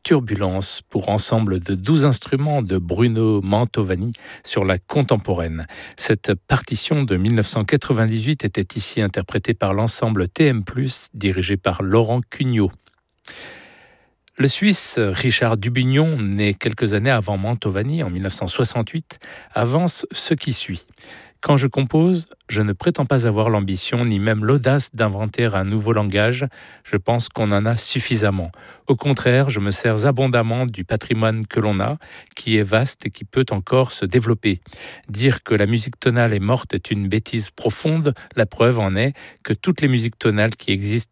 Turbulence pour ensemble de 12 instruments de Bruno Mantovani sur la contemporaine. Cette partition de 1998 était ici interprétée par l'ensemble TM+, dirigé par Laurent Cugnot. Le Suisse Richard Dubignon, né quelques années avant Mantovani en 1968, avance ce qui suit. Quand je compose, je ne prétends pas avoir l'ambition ni même l'audace d'inventer un nouveau langage. Je pense qu'on en a suffisamment. Au contraire, je me sers abondamment du patrimoine que l'on a, qui est vaste et qui peut encore se développer. Dire que la musique tonale est morte est une bêtise profonde. La preuve en est que toutes les musiques tonales qui existent